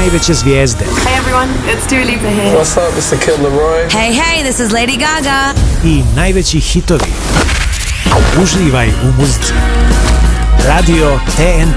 najveće zvijezde. Hey everyone, it's Dua Lipa here. What's up, Mr. Kid Laroi? Hey, this is Lady Gaga. I najveći hitovi. Uživaj u muzici. Radio TNT.